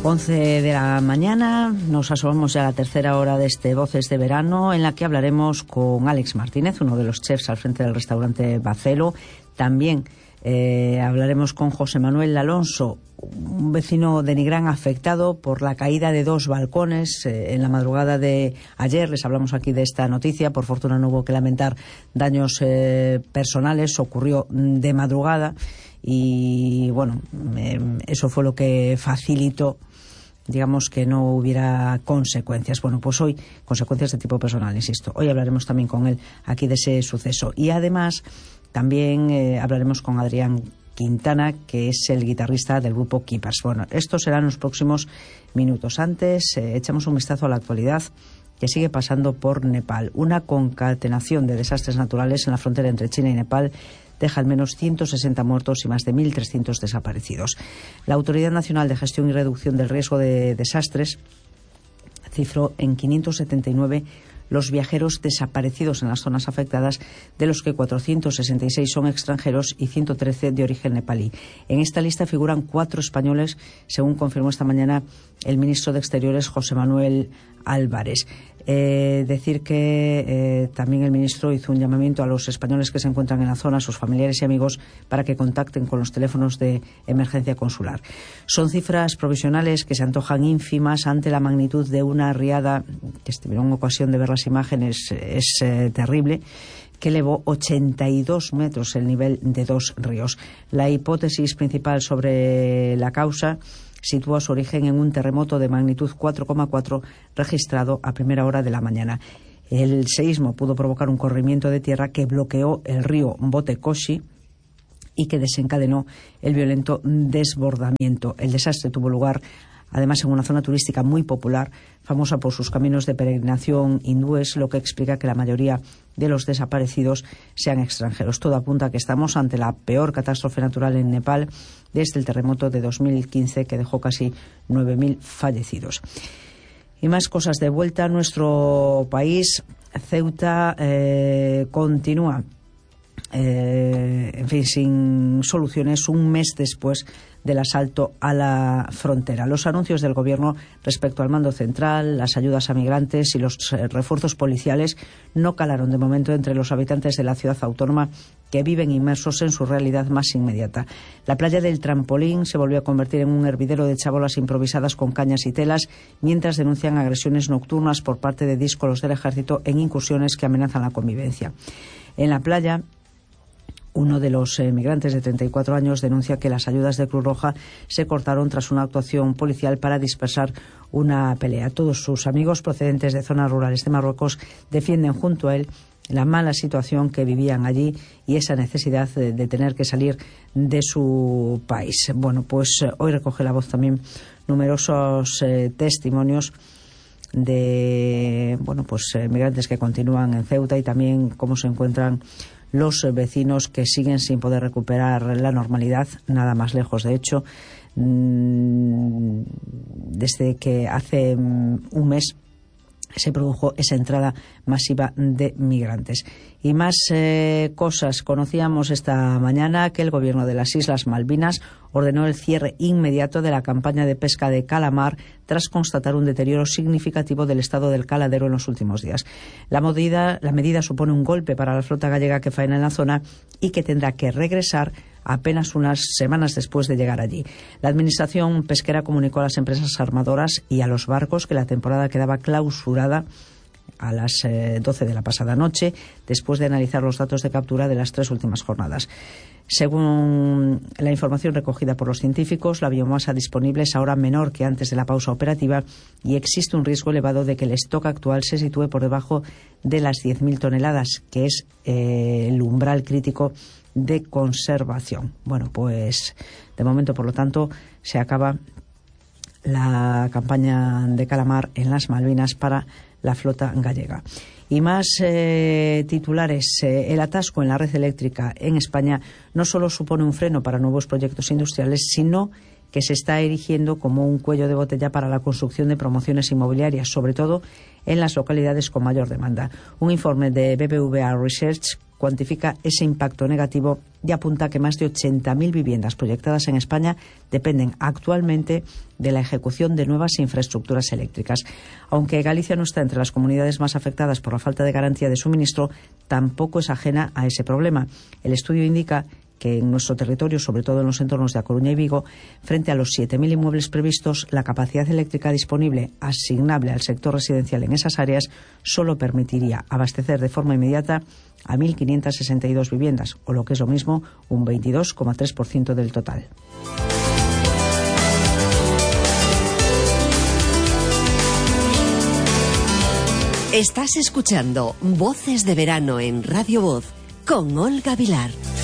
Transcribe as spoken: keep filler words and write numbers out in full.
once de la mañana, nos asomamos ya a la tercera hora de este Voces de Verano, en la que hablaremos con Alex Martínez, uno de los chefs al frente del restaurante Bacelo. También eh, hablaremos con José Manuel Alonso, un vecino de Nigrán afectado por la caída de dos balcones eh, en la madrugada de ayer. Les hablamos aquí de esta noticia. Por fortuna no hubo que lamentar daños eh, personales, ocurrió de madrugada y bueno, eh, eso fue lo que facilitó, digamos, que no hubiera consecuencias. Bueno, pues hoy, consecuencias de tipo personal, insisto. Hoy hablaremos también con él aquí de ese suceso. Y además, también eh, hablaremos con Adrián Quintana, que es el guitarrista del grupo Keepers. Bueno, esto será en los próximos minutos. Antes, eh, echamos un vistazo a la actualidad que sigue pasando por Nepal. Una concatenación de desastres naturales en la frontera entre China y Nepal deja al menos ciento sesenta muertos y más de mil trescientos desaparecidos. La Autoridad Nacional de Gestión y Reducción del Riesgo de Desastres cifró en quinientos setenta y nueve los viajeros desaparecidos en las zonas afectadas, de los que cuatrocientos sesenta y seis son extranjeros y ciento trece de origen nepalí. En esta lista figuran cuatro españoles, según confirmó esta mañana el ministro de Exteriores, José Manuel Álvarez. Eh, decir que eh, también el ministro hizo un llamamiento a los españoles que se encuentran en la zona, a sus familiares y amigos, para que contacten con los teléfonos de emergencia consular. Son cifras provisionales que se antojan ínfimas ante la magnitud de una riada, que tuvieron ocasión de ver las imágenes, es eh, terrible, que elevó ochenta y dos metros el nivel de dos ríos. La hipótesis principal sobre la causa sitúa su origen en un terremoto de magnitud cuatro coma cuatro registrado a primera hora de la mañana. El seísmo pudo provocar un corrimiento de tierra que bloqueó el río Botekoshi y que desencadenó el violento desbordamiento. El desastre tuvo lugar además en una zona turística muy popular, famosa por sus caminos de peregrinación hindúes, lo que explica que la mayoría de los desaparecidos sean extranjeros. Todo apunta a que estamos ante la peor catástrofe natural en Nepal desde el terremoto de dos mil quince, que dejó casi nueve mil fallecidos. Y más cosas de vuelta a nuestro país. Ceuta eh, continúa, eh, en fin, sin soluciones un mes después del asalto a la frontera. Los anuncios del Gobierno respecto al mando central, las ayudas a migrantes y los refuerzos policiales no calaron de momento entre los habitantes de la ciudad autónoma, que viven inmersos en su realidad más inmediata. La playa del Trampolín se volvió a convertir en un hervidero de chabolas improvisadas con cañas y telas, mientras denuncian agresiones nocturnas por parte de díscolos del ejército en incursiones que amenazan la convivencia. En la playa, uno de los eh, migrantes de treinta y cuatro años denuncia que las ayudas de Cruz Roja se cortaron tras una actuación policial para dispersar una pelea. Todos sus amigos procedentes de zonas rurales de Marruecos defienden junto a él la mala situación que vivían allí y esa necesidad de, de tener que salir de su país. Bueno, pues eh, hoy recoge la voz también numerosos eh, testimonios de bueno pues eh, migrantes que continúan en Ceuta, y también cómo se encuentran los vecinos que siguen sin poder recuperar la normalidad, nada más lejos. De hecho, desde que hace un mes se produjo esa entrada masiva de migrantes. Y más eh, cosas. Conocíamos esta mañana que el Gobierno de las Islas Malvinas ordenó el cierre inmediato de la campaña de pesca de calamar tras constatar un deterioro significativo del estado del caladero en los últimos días. La medida, la medida supone un golpe para la flota gallega que faena en la zona y que tendrá que regresar apenas unas semanas después de llegar allí. La Administración pesquera comunicó a las empresas armadoras y a los barcos que la temporada quedaba clausurada a las eh, doce de la pasada noche, después de analizar los datos de captura de las tres últimas jornadas. Según la información recogida por los científicos, la biomasa disponible es ahora menor que antes de la pausa operativa y existe un riesgo elevado de que el stock actual se sitúe por debajo de las diez mil toneladas, que es eh, el umbral crítico de conservación. Bueno, pues de momento, por lo tanto, se acaba la campaña de calamar en las Malvinas para la flota gallega. Y más eh, titulares. Eh, el atasco en la red eléctrica en España no solo supone un freno para nuevos proyectos industriales, sino que se está erigiendo como un cuello de botella para la construcción de promociones inmobiliarias, sobre todo en las localidades con mayor demanda. Un informe de B B V A Research cuantifica ese impacto negativo y apunta que más de ochenta mil viviendas proyectadas en España dependen actualmente de la ejecución de nuevas infraestructuras eléctricas. Aunque Galicia no está entre las comunidades más afectadas por la falta de garantía de suministro, tampoco es ajena a ese problema. El estudio indica que en nuestro territorio, sobre todo en los entornos de A Coruña y Vigo, frente a los siete mil inmuebles previstos, la capacidad eléctrica disponible asignable al sector residencial en esas áreas solo permitiría abastecer de forma inmediata a mil quinientas sesenta y dos viviendas, o lo que es lo mismo, un veintidós coma tres por ciento del total. Estás escuchando Voces de Verano en Radio Voz con Olga Vilar.